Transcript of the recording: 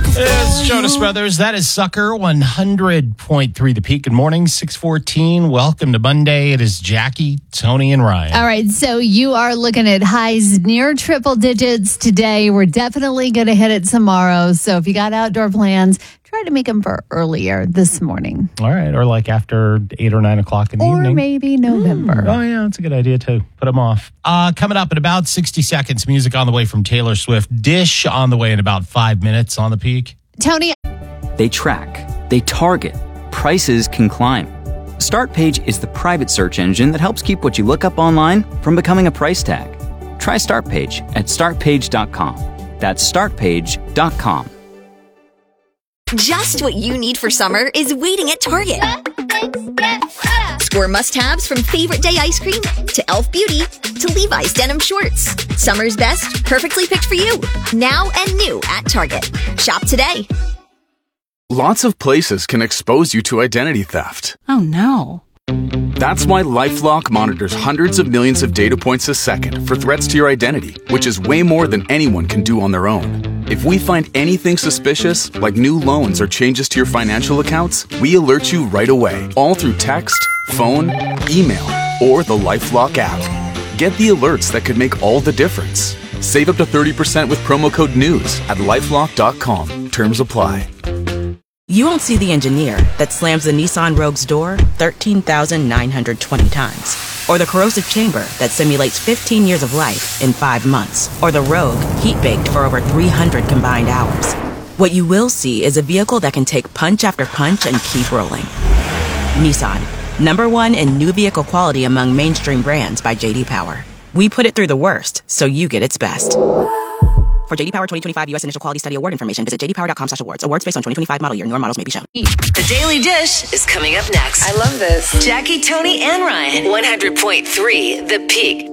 It's Jonas Brothers. That is Sucker 100.3 The Peak. Good morning, 6:14. Welcome to Monday. It is Jackie, Tony, and Ryan. All right, so you are looking at highs near triple digits today. We're definitely going to hit it tomorrow. So if you got outdoor plans, try to make them for earlier this morning. All right, or like after 8 or 9 o'clock in the evening. Or maybe November. Oh, yeah, that's a good idea, too. Put them off. Coming up in about 60 seconds, music on the way from Taylor Swift. Dish on the way in about 5 minutes on The Peak. Tony. They track, they target, prices can climb. StartPage is the private search engine that helps keep what you look up online from becoming a price tag. Try StartPage at startpage.com. That's startpage.com. Just what you need for summer is waiting at Target. Score must-haves from Favorite Day ice cream to Elf Beauty to Levi's denim shorts. Summer's best, perfectly picked for you. Now and new at Target. Shop today. Lots of places can expose you to identity theft. Oh no. That's why LifeLock monitors hundreds of millions of data points a second for threats to your identity, which is way more than anyone can do on their own. If we find anything suspicious, like new loans or changes to your financial accounts, we alert you right away, all through text, phone, email, or the LifeLock app. Get the alerts that could make all the difference. Save up to 30% with promo code NEWS at lifelock.com. Terms apply. You won't see the engineer that slams the Nissan Rogue's door 13,920 times. Or the corrosive chamber that simulates 15 years of life in 5 months. Or the Rogue heat-baked for over 300 combined hours. What you will see is a vehicle that can take punch after punch and keep rolling. Nissan, #1 in new vehicle quality among mainstream brands by J.D. Power. We put it through the worst, so you get its best. For J.D. Power 2025 U.S. Initial Quality Study Award information, visit jdpower.com/awards. Awards based on 2025 model year. Newer models may be shown. The Daily Dish is coming up next. I love this. Jackie, Tony, and Ryan. 100.3 The Peak.